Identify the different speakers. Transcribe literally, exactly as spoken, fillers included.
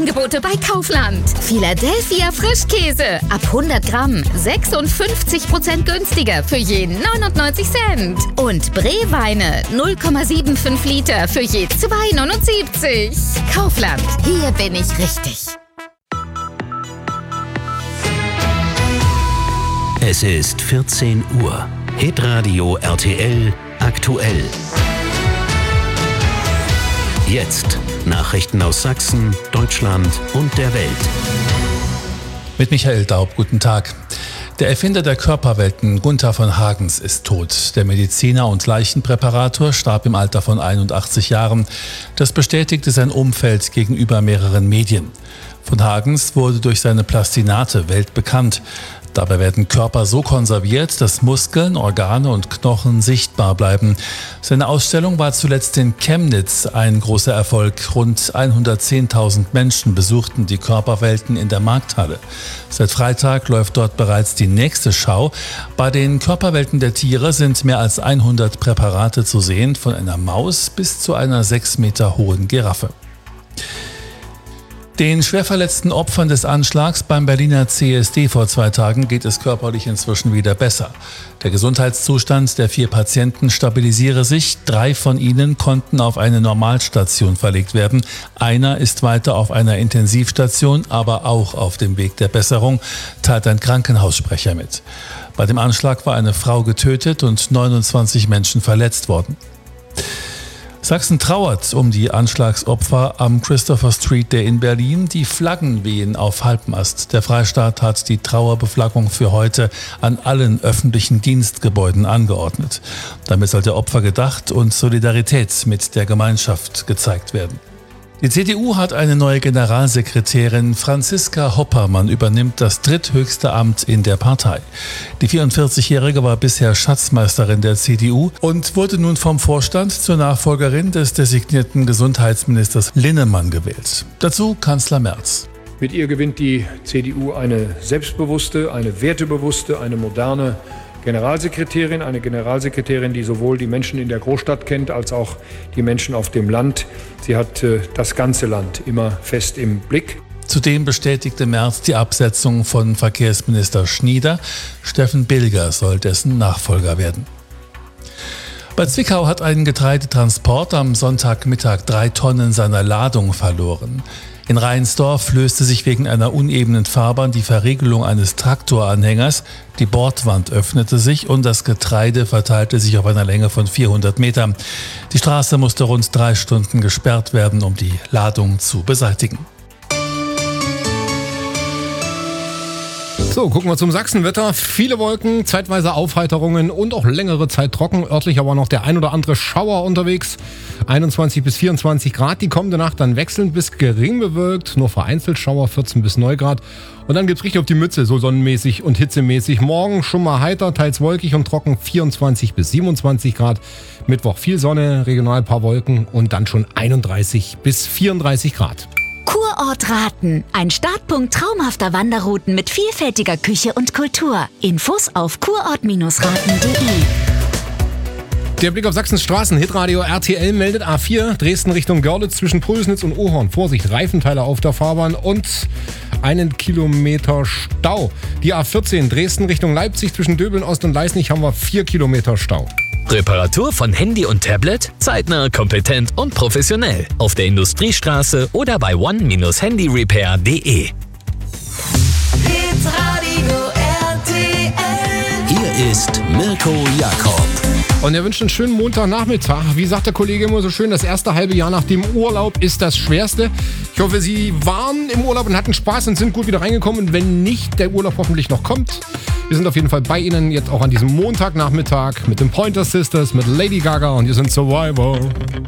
Speaker 1: Angebote bei Kaufland. Philadelphia Frischkäse ab hundert Gramm sechsundfünfzig Prozent günstiger für je neunundneunzig Cent. Und Bree-Weine null Komma fünfundsiebzig Liter für je zwei neunundsiebzig. Kaufland, hier bin ich richtig.
Speaker 2: Es ist vierzehn Uhr. Hitradio R T L aktuell. Jetzt Nachrichten aus Sachsen, Deutschland und der Welt.
Speaker 3: Mit Michael Daub, guten Tag. Der Erfinder der Körperwelten, Gunther von Hagens, ist tot. Der Mediziner und Leichenpräparator starb im Alter von einundachtzig Jahren. Das bestätigte sein Umfeld gegenüber mehreren Medien. Von Hagens wurde durch seine Plastinate weltbekannt. Dabei werden Körper so konserviert, dass Muskeln, Organe und Knochen sichtbar bleiben. Seine Ausstellung war zuletzt in Chemnitz ein großer Erfolg. Rund hundertzehntausend Menschen besuchten die Körperwelten in der Markthalle. Seit Freitag läuft dort bereits die nächste Schau. Bei den Körperwelten der Tiere sind mehr als hundert Präparate zu sehen, von einer Maus bis zu einer sechs Meter hohen Giraffe. Den schwerverletzten Opfern des Anschlags beim Berliner C S D vor zwei Tagen geht es körperlich inzwischen wieder besser. Der Gesundheitszustand der vier Patienten stabilisiere sich. Drei von ihnen konnten auf eine Normalstation verlegt werden. Einer ist weiter auf einer Intensivstation, aber auch auf dem Weg der Besserung, teilt ein Krankenhaussprecher mit. Bei dem Anschlag war eine Frau getötet und neunundzwanzig Menschen verletzt worden. Sachsen trauert um die Anschlagsopfer am Christopher Street Day in Berlin. Die Flaggen wehen auf Halbmast. Der Freistaat hat die Trauerbeflaggung für heute an allen öffentlichen Dienstgebäuden angeordnet. Damit soll der Opfer gedacht und Solidarität mit der Gemeinschaft gezeigt werden. Die C D U hat eine neue Generalsekretärin. Franziska Hoppermann übernimmt das dritthöchste Amt in der Partei. Die vierundvierzigjährige war bisher Schatzmeisterin der C D U und wurde nun vom Vorstand zur Nachfolgerin des designierten Gesundheitsministers Linnemann gewählt. Dazu Kanzler Merz.
Speaker 4: Mit ihr gewinnt die C D U eine selbstbewusste, eine wertebewusste, eine moderne Generalsekretärin, eine Generalsekretärin, die sowohl die Menschen in der Großstadt kennt, als auch die Menschen auf dem Land. Sie hat äh, das ganze Land immer fest im Blick.
Speaker 3: Zudem bestätigte Merz die Absetzung von Verkehrsminister Schnieder. Steffen Bilger soll dessen Nachfolger werden. Bei Zwickau hat ein Getreidetransport am Sonntagmittag drei Tonnen seiner Ladung verloren. In Reinsdorf löste sich wegen einer unebenen Fahrbahn die Verriegelung eines Traktoranhängers. Die Bordwand öffnete sich und das Getreide verteilte sich auf einer Länge von vierhundert Metern. Die Straße musste rund drei Stunden gesperrt werden, um die Ladung zu beseitigen.
Speaker 5: So, gucken wir zum Sachsenwetter. Viele Wolken, zeitweise Aufheiterungen und auch längere Zeit trocken. Örtlich aber noch der ein oder andere Schauer unterwegs. einundzwanzig bis vierundzwanzig Grad. Die kommende Nacht dann wechselnd bis gering bewölkt. Nur vereinzelt Schauer, vierzehn bis neun Grad. Und dann gibt's richtig auf die Mütze, so sonnenmäßig und hitzemäßig. Morgen schon mal heiter, teils wolkig und trocken, vierundzwanzig bis siebenundzwanzig Grad. Mittwoch viel Sonne, regional ein paar Wolken und dann schon einunddreißig bis vierunddreißig Grad.
Speaker 1: Kurort Raten. Ein Startpunkt traumhafter Wanderrouten mit vielfältiger Küche und Kultur. Infos auf kurort raten punkt de.
Speaker 5: Der Blick auf Sachsens Straßen. Hitradio R T L meldet A vier, Dresden Richtung Görlitz zwischen Pulsnitz und Ohorn. Vorsicht, Reifenteile auf der Fahrbahn und einen Kilometer Stau. Die A vierzehn, Dresden Richtung Leipzig zwischen Döbeln Ost und Leisnig haben wir vier Kilometer Stau.
Speaker 6: Reparatur von Handy und Tablet? Zeitnah, kompetent und professionell. Auf der Industriestraße oder bei one dash handy repair punkt de.
Speaker 2: Hier ist Mirko Jakob.
Speaker 5: Und er wünscht einen schönen Montagnachmittag. Wie sagt der Kollege immer so schön, das erste halbe Jahr nach dem Urlaub ist das schwerste. Ich hoffe, Sie waren im Urlaub und hatten Spaß und sind gut wieder reingekommen. Und wenn nicht, der Urlaub hoffentlich noch kommt. Wir sind auf jeden Fall bei Ihnen jetzt auch an diesem Montagnachmittag mit den Pointer Sisters, mit Lady Gaga und wir sind Survivor.